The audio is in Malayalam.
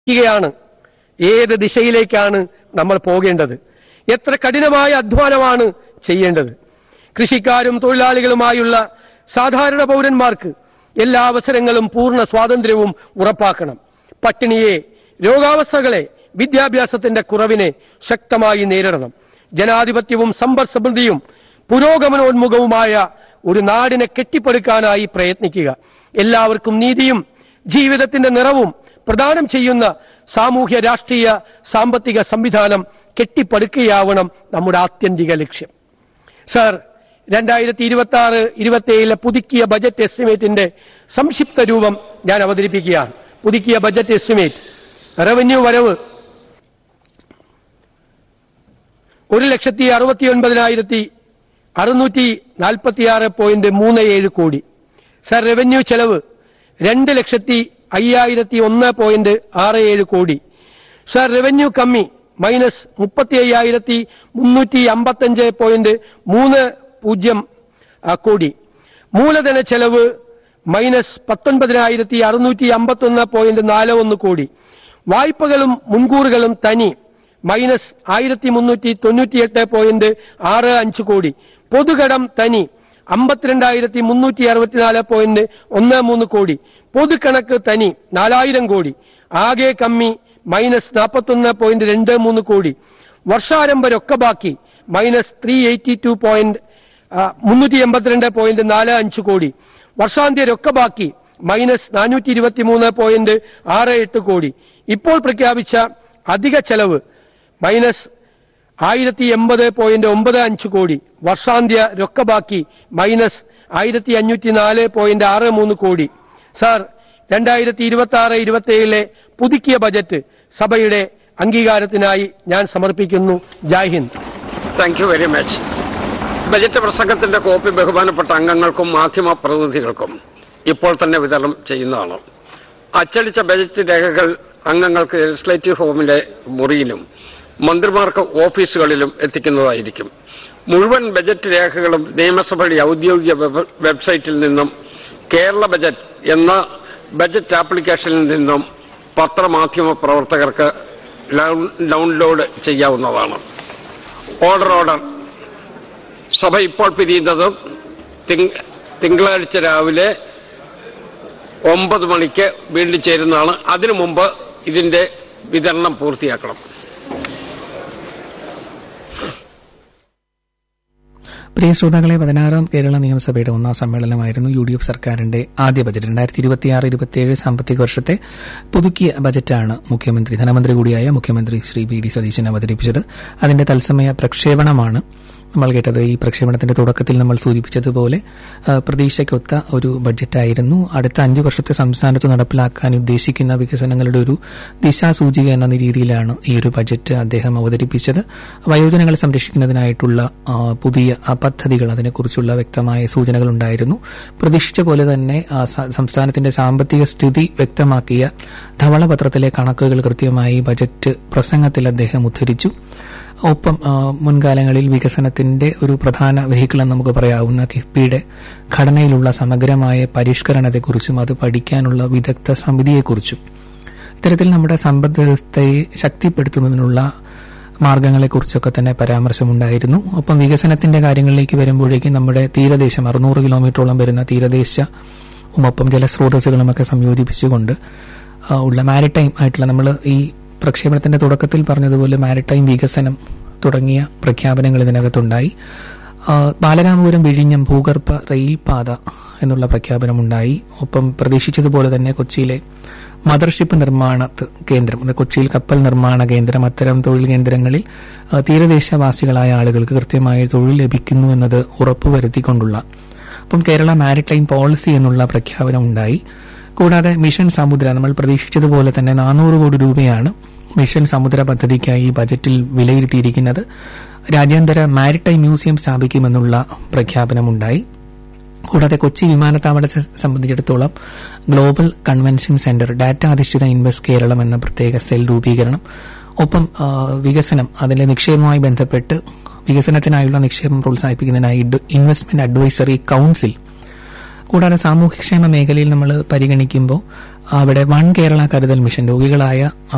ാണ് ഏത് ദിശയിലേക്കാണ് നമ്മൾ പോകേണ്ടത്, എത്ര കഠിനമായ അധ്വാനമാണ് ചെയ്യേണ്ടത്. കൃഷിക്കാരും തൊഴിലാളികളുമായുള്ള സാധാരണ പൗരന്മാർക്ക് എല്ലാ അവസരങ്ങളും പൂർണ്ണ സ്വാതന്ത്ര്യവും ഉറപ്പാക്കണം. പട്ടിണിയെ, രോഗാവസ്ഥകളെ, വിദ്യാഭ്യാസത്തിന്റെ കുറവിനെ ശക്തമായി നേരിടണം. ജനാധിപത്യവും സമ്പദ് സമൃദ്ധിയും പുരോഗമനോന്മുഖവുമായ ഒരു നാടിനെ കെട്ടിപ്പടുക്കാനായി പ്രയത്നിക്കുക. എല്ലാവർക്കും നീതിയും ജീവിതത്തിന്റെ നിറവും പ്രദാനം ചെയ്യുന്ന സാമൂഹ്യ, രാഷ്ട്രീയ, സാമ്പത്തിക സംവിധാനം കെട്ടിപ്പടുക്കുകയാവണം നമ്മുടെ ആത്യന്തിക ലക്ഷ്യം. സർ, 2026-27 പുതുക്കിയ ബജറ്റ് എസ്റ്റിമേറ്റിന്റെ സംക്ഷിപ്ത രൂപം ഞാൻ അവതരിപ്പിക്കുകയാണ്. പുതുക്കിയ ബജറ്റ് എസ്റ്റിമേറ്റ്: റവന്യൂ വരവ് 1,69,646.37 കോടി. സർ, റവന്യൂ ചെലവ് 2,05,01.67 കോടി. സർ, റവന്യൂ കമ്മി -35,355.30 കോടി. മൂലധന ചെലവ് -19,651.41 കോടി. വായ്പകളും മുൻകൂറുകളും തനി -1,398.65 കോടി. പൊതുകടം തനി 52,364.13 കോടി. പൊതുകണക്ക് തനി 4,000 കോടി. ആകെ കമ്മി -41.23 കോടി. വർഷാരംഭ രൊക്കബാക്കി -382.45 കോടി. വർഷാന്ത്യ രൊക്കബാക്കി -423.68 കോടി. ഇപ്പോൾ പ്രഖ്യാപിച്ച അധിക ചെലവ് -1,080.95 കോടി. വർഷാന്ത്യ രൊക്കബാക്കി -1,504.63 കോടി. സർ, 2026-27 പുതുക്കിയ ബജറ്റ് സഭയുടെ അംഗീകാരത്തിനായി ഞാൻ സമർപ്പിക്കുന്നു. ജയ് Hind. Thank you very much. Budget പ്രസംഗത്തിന്റെ കോപ്പി ബഹുമാനപ്പെട്ട അംഗങ്ങൾക്കും മാധ്യമ പ്രതിനിധികൾക്കും ഇപ്പോൾ തന്നെ വിതരണം ചെയ്യുന്നതാണ്. അച്ചടിച്ച ബജറ്റ് രേഖകൾ അംഗങ്ങൾക്ക് ലെജിസ്ലേറ്റീവ് ഹോമിലെ മുറിയിലും മന്ത്രിമാർക്ക് ഓഫീസുകളിലും എത്തിക്കുന്നതായിരിക്കും. മുഴുവൻ ബജറ്റ് രേഖകളും നിയമസഭയുടെ ഔദ്യോഗിക വെബ്സൈറ്റിൽ നിന്നും കേരള ബജറ്റ് എന്ന ബജറ്റ് ആപ്ലിക്കേഷനിൽ നിന്നും പത്രമാധ്യമ പ്രവർത്തകർക്ക് ഡൗൺലോഡ് ചെയ്യാവുന്നതാണ്. ഓർഡർ. സഭ ഇപ്പോൾ പിരിയുന്നത് തിങ്കളാഴ്ച രാവിലെ 9 മണിക്ക് വീണ്ടും ചേരുന്നതാണ്. അതിനു മുമ്പ് ഇതിന്റെ വിതരണം പൂർത്തിയാക്കണം. പ്രിയ ശ്രോതാക്കളെ, 16ാം കേരള നിയമസഭയുടെ 1ാം സമ്മേളനമായിരുന്നു UDF സർക്കാരിന്റെ ആദ്യ ബജറ്റ്. 2026-27 സാമ്പത്തിക വർഷത്തെ പുതുക്കിയ ബജറ്റാണ് ധനമന്ത്രി കൂടിയായ മുഖ്യമന്ത്രി ശ്രീ VD സതീശൻ അവതരിപ്പിച്ചത്. അതിന്റെ തത്സമയ പ്രക്ഷേപണമാണ് നമ്മൾ കേട്ടത്. ഈ പ്രക്ഷേപണത്തിന്റെ തുടക്കത്തിൽ നമ്മൾ സൂചിപ്പിച്ചതുപോലെ പ്രതീക്ഷയ്ക്കൊത്ത ഒരു ബഡ്ജറ്റായിരുന്നു. അടുത്ത 5 വർഷത്തെ സംസ്ഥാനത്ത് നടപ്പിലാക്കാൻ ഉദ്ദേശിക്കുന്ന വികസനങ്ങളുടെ ഒരു ദിശാസൂചിക എന്ന രീതിയിലാണ് ഈ ഒരു ബഡ്ജറ്റ് അദ്ദേഹം അവതരിപ്പിച്ചത്. വയോജനങ്ങളെ സംരക്ഷിക്കുന്നതിനായിട്ടുള്ള പുതിയ പദ്ധതികൾ, അതിനെക്കുറിച്ചുള്ള വ്യക്തമായ സൂചനകളുണ്ടായിരുന്നു. പ്രതീക്ഷിച്ച പോലെ തന്നെ സംസ്ഥാനത്തിന്റെ സാമ്പത്തിക സ്ഥിതി വ്യക്തമാക്കിയ ധവളപത്രത്തിലെ കണക്കുകൾ കൃത്യമായി ബജറ്റ് പ്രസംഗത്തിൽ അദ്ദേഹം ഉദ്ധരിച്ചു. ഒപ്പം മുൻകാലങ്ങളിൽ വികസനത്തിന്റെ ഒരു പ്രധാന വെഹിക്കിളെന്ന് നമുക്ക് പറയാവുന്ന കിഫ്ബിയുടെ ഘടനയിലുള്ള സമഗ്രമായ പരിഷ്കരണത്തെക്കുറിച്ചും അത് പഠിക്കാനുള്ള വിദഗ്ധ സമിതിയെക്കുറിച്ചും ഇത്തരത്തിൽ നമ്മുടെ സമ്പദ് വ്യവസ്ഥയെ ശക്തിപ്പെടുത്തുന്നതിനുള്ള മാർഗങ്ങളെക്കുറിച്ചൊക്കെ തന്നെ പരാമർശമുണ്ടായിരുന്നു. ഒപ്പം വികസനത്തിന്റെ കാര്യങ്ങളിലേക്ക് വരുമ്പോഴേക്കും നമ്മുടെ തീരദേശം 600 കിലോമീറ്ററോളം വരുന്ന തീരദേശവും ഒപ്പം ജലസ്രോതസ്സുകളുമൊക്കെ സംയോജിപ്പിച്ചുകൊണ്ട് ഉള്ള മാരിടൈം ആയിട്ടുള്ള, നമ്മൾ ഈ പ്രക്ഷേപണത്തിന്റെ തുടക്കത്തിൽ പറഞ്ഞതുപോലെ മാരിടൈം വികസനം തുടങ്ങിയ പ്രഖ്യാപനങ്ങൾ ഇതിനകത്തുണ്ടായി. ബാലരാമപുരം വിഴിഞ്ഞം ഭൂഗർഭ റെയിൽപാത എന്നുള്ള പ്രഖ്യാപനമുണ്ടായി. ഒപ്പം പ്രതീക്ഷിച്ചതുപോലെ തന്നെ കൊച്ചിയിലെ മദർഷിപ്പ് നിർമ്മാണ കേന്ദ്രം, കൊച്ചിയിൽ കപ്പൽ നിർമ്മാണ കേന്ദ്രം, അത്തരം തൊഴിൽ കേന്ദ്രങ്ങളിൽ തീരദേശവാസികളായ ആളുകൾക്ക് കൃത്യമായ തൊഴിൽ ലഭിക്കുന്നു എന്നത് ഉറപ്പുവരുത്തിക്കൊണ്ടുള്ള ഒപ്പം കേരള മാരിടൈം പോളിസി എന്നുള്ള പ്രഖ്യാപനം ഉണ്ടായി. കൂടാതെ മിഷൻ സമുദ്ര, നമ്മൾ പ്രതീക്ഷിച്ചതുപോലെ തന്നെ 400 കോടി രൂപയാണ് മിഷൻ സമുദ്ര പദ്ധതിക്കായി ബജറ്റിൽ വിലയിരുത്തിയിരിക്കുന്നത്. രാജ്യാന്തര മാരിടൈം മ്യൂസിയം സ്ഥാപിക്കുമെന്നുള്ള പ്രഖ്യാപനമുണ്ടായി. കൂടാതെ കൊച്ചി വിമാനത്താവളത്തെ സംബന്ധിച്ചിടത്തോളം ഗ്ലോബൽ കൺവെൻഷൻ സെന്റർ, ഡാറ്റ അധിഷ്ഠിത ഇൻവെസ്റ്റ് കേരളം എന്ന പ്രത്യേക സെൽ രൂപീകരണം, ഒപ്പം വികസനം, അതിന്റെ നിക്ഷേപവുമായി ബന്ധപ്പെട്ട് വികസനത്തിനായുള്ള നിക്ഷേപം പ്രോത്സാഹിപ്പിക്കുന്നതിനായി ഇൻവെസ്റ്റ്മെന്റ് അഡ്വൈസറി കൌൺസിൽ. കൂടാതെ സാമൂഹ്യക്ഷേമ മേഖലയിൽ നമ്മൾ പരിഗണിക്കുമ്പോൾ അവിടെ വൺ കേരള കരുതൽ മിഷൻ രോഗികളായ